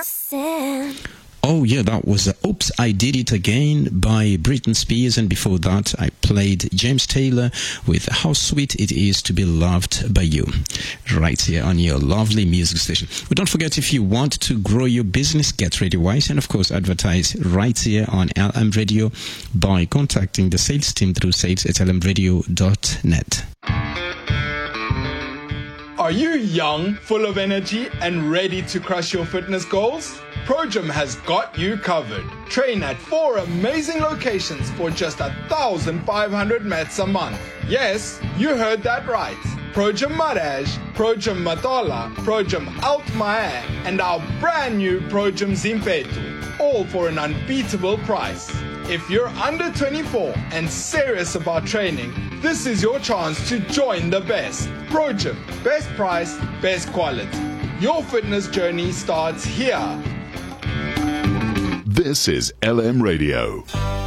sin. Oh yeah, that was Oops, I Did It Again by Britney Spears, and before that I played James Taylor with How Sweet It Is to Be Loved by You, right here on your lovely music station. But don't forget, if you want to grow your business, get ready wise, and of course advertise right here on LM Radio by contacting the sales team through sales@lmradio.net. Are you young, full of energy, and ready to crush your fitness goals? ProGym has got you covered. Train at 4 amazing locations for just 1,500 mats a month. Yes, you heard that right. ProGym Maraj, ProGym Matola, ProGym Altmaier, and our brand new ProGym Zimpetu. All for an unbeatable price. If you're under 24 and serious about training, this is your chance to join the best. ProGym, best price, best quality. Your fitness journey starts here. This is LM Radio.